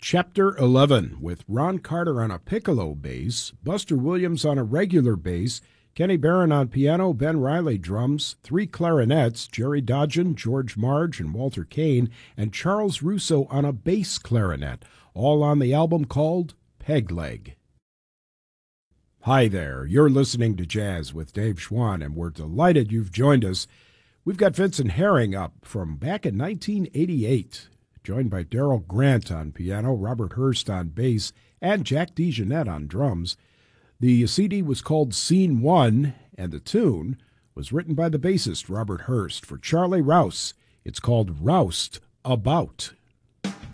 Chapter 11, with Ron Carter on a piccolo bass, Buster Williams on a regular bass, Kenny Barron on piano, Ben Riley drums, 3 clarinets, Jerry Dodgen, George Marge, and Walter Kane, and Charles Russo on a bass clarinet, all on the album called Peg Leg. Hi there, you're listening to Jazz with Dave Schwann, and we're delighted you've joined us. We've got Vincent Herring up from back in 1988, joined by Daryl Grant on piano, Robert Hurst on bass, and Jack DeJohnette on drums. The CD was called Scene 1, and the tune was written by the bassist Robert Hurst for Charlie Rouse. It's called Roused About.